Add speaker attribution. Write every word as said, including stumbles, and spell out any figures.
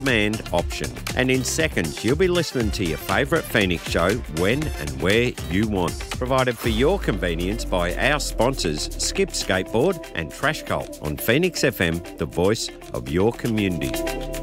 Speaker 1: on-demand option. And in seconds, you'll be listening to your favourite Phoenix show when and where you want. Provided for your convenience by our sponsors, Skip Skateboard and Trash Cult on Phoenix F M, the voice of your community.